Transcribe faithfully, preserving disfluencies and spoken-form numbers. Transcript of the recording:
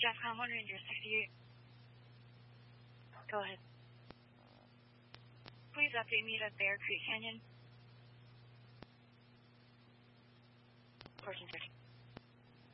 Jeff Conlon, Ranger sixty-eight. Go ahead. Please update me at Bear Creek Canyon. Portion thirty.